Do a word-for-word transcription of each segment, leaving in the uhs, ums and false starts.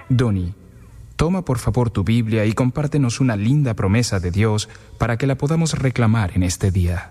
Donnie, toma por favor tu Biblia y compártenos una linda promesa de Dios para que la podamos reclamar en este día.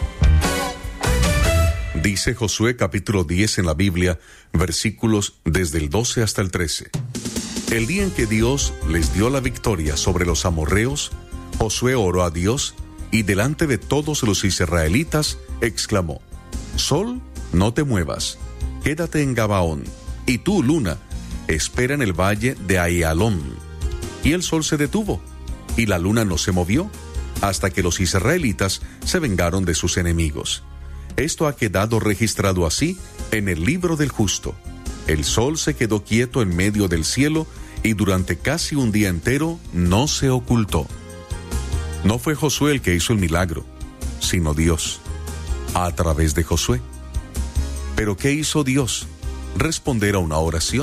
Dice Josué capítulo diez en la Biblia, versículos desde el doce hasta el trece. El día en que Dios les dio la victoria sobre los amorreos, Josué oró a Dios y delante de todos los israelitas exclamó: Sol, no te muevas, quédate en Gabaón, y tú, luna, espera en el valle de Aijalón. Y el sol se detuvo, y la luna no se movió, hasta que los israelitas se vengaron de sus enemigos. Esto ha quedado registrado así en el libro del justo. El sol se quedó quieto en medio del cielo, y durante casi un día entero no se ocultó. No fue Josué el que hizo el milagro, sino Dios, a través de Josué. ¿Pero qué hizo Dios? Responder a una oración.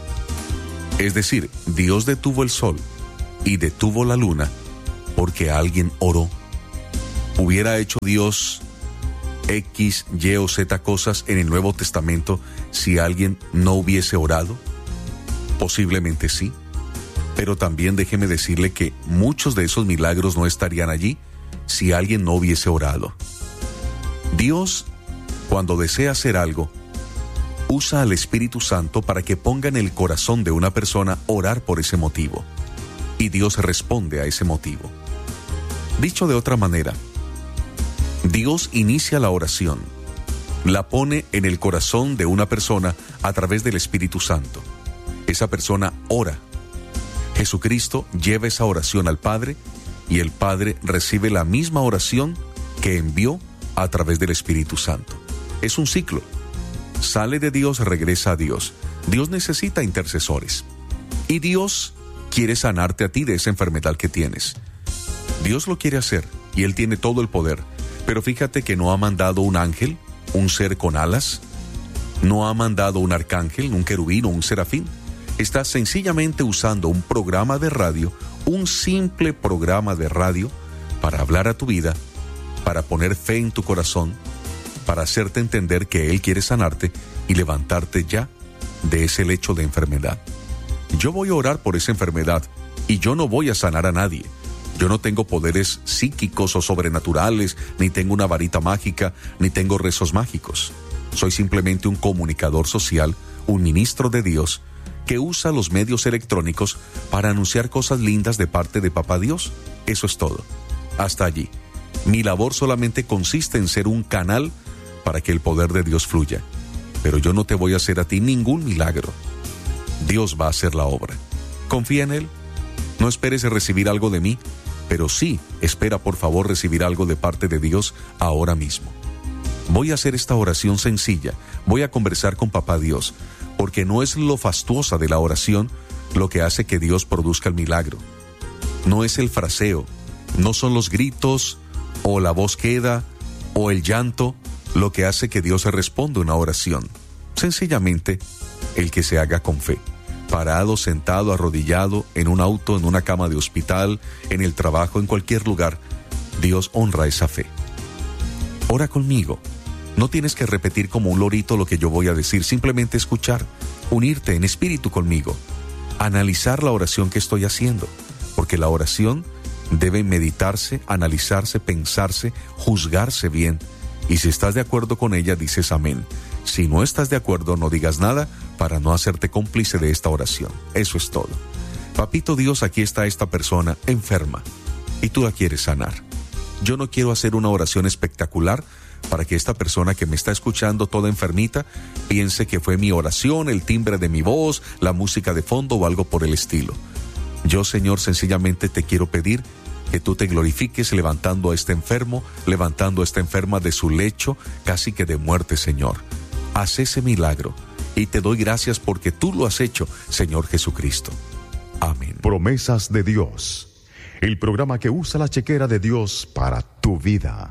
Es decir, Dios detuvo el sol y detuvo la luna porque alguien oró. ¿Hubiera hecho Dios X, Y o Z cosas en el Nuevo Testamento si alguien no hubiese orado? Posiblemente sí, pero también déjeme decirle que muchos de esos milagros no estarían allí si alguien no hubiese orado. Dios, cuando desea hacer algo, usa al Espíritu Santo para que ponga en el corazón de una persona orar por ese motivo, y Dios responde a ese motivo. Dicho de otra manera, Dios inicia la oración, la pone en el corazón de una persona a través del Espíritu Santo. Esa persona ora. Jesucristo lleva esa oración al Padre y el Padre recibe la misma oración que envió a través del Espíritu Santo. Es un ciclo. Sale de Dios, regresa a Dios. Dios necesita intercesores. Y Dios quiere sanarte a ti de esa enfermedad que tienes. Dios lo quiere hacer y Él tiene todo el poder. Pero fíjate que no ha mandado un ángel, un ser con alas. No ha mandado un arcángel, un querubín o un serafín. Está sencillamente usando un programa de radio, un simple programa de radio, para hablar a tu vida, para poner fe en tu corazón, para hacerte entender que Él quiere sanarte y levantarte ya de ese lecho de enfermedad. Yo voy a orar por esa enfermedad y yo no voy a sanar a nadie. Yo no tengo poderes psíquicos o sobrenaturales, ni tengo una varita mágica, ni tengo rezos mágicos. Soy simplemente un comunicador social, un ministro de Dios, que usa los medios electrónicos para anunciar cosas lindas de parte de Papá Dios. Eso es todo. Hasta allí. Mi labor solamente consiste en ser un canal para que el poder de Dios fluya. Pero yo no te voy a hacer a ti ningún milagro. Dios va a hacer la obra. Confía en Él. No esperes recibir algo de mí, pero sí espera por favor recibir algo de parte de Dios ahora mismo. Voy a hacer esta oración sencilla. Voy a conversar con Papá Dios, porque no es lo fastuosa de la oración lo que hace que Dios produzca el milagro. No es el fraseo, no son los gritos, o la voz queda, o el llanto, lo que hace que Dios responda una oración. Sencillamente, el que se haga con fe. Parado, sentado, arrodillado, en un auto, en una cama de hospital, en el trabajo, en cualquier lugar, Dios honra esa fe. Ora conmigo. No tienes que repetir como un lorito lo que yo voy a decir, simplemente escuchar, unirte en espíritu conmigo, analizar la oración que estoy haciendo, porque la oración debe meditarse, analizarse, pensarse, juzgarse bien, y si estás de acuerdo con ella, dices amén. Si no estás de acuerdo, no digas nada para no hacerte cómplice de esta oración. Eso es todo. Papito Dios, aquí está esta persona enferma, y tú la quieres sanar. Yo no quiero hacer una oración espectacular para que esta persona que me está escuchando toda enfermita piense que fue mi oración, el timbre de mi voz, la música de fondo o algo por el estilo. Yo, Señor, sencillamente te quiero pedir que tú te glorifiques levantando a este enfermo, levantando a esta enferma de su lecho, casi que de muerte, Señor. Haz ese milagro y te doy gracias porque tú lo has hecho, Señor Jesucristo. Amén. Promesas de Dios, el programa que usa la chequera de Dios para tu vida.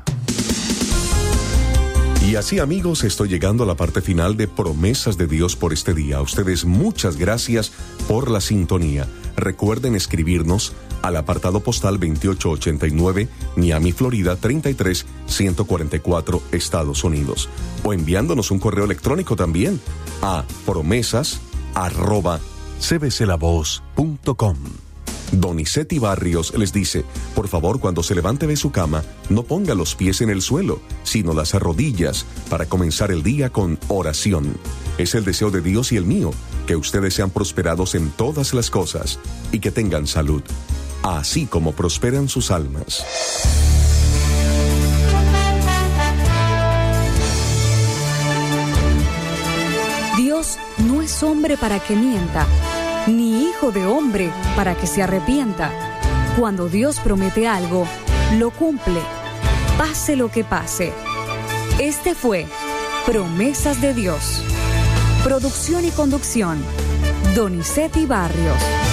Y así, amigos, estoy llegando a la parte final de Promesas de Dios por este día. A ustedes muchas gracias por la sintonía. Recuerden escribirnos al apartado postal veintiocho ochenta y nueve, Miami, Florida, treinta y tres ciento cuarenta y cuatro, Estados Unidos. O enviándonos un correo electrónico también a promesas arroba c b c la voz punto com. Donizetti Barrios les dice, por favor, cuando se levante de su cama, no ponga los pies en el suelo, sino las rodillas, para comenzar el día con oración. Es el deseo de Dios y el mío, que ustedes sean prosperados en todas las cosas y que tengan salud, así como prosperan sus almas. Dios no es hombre para que mienta, ni hijo de hombre para que se arrepienta. Cuando Dios promete algo, lo cumple, pase lo que pase. Este fue Promesas de Dios. Producción y conducción, Donizetti Barrios.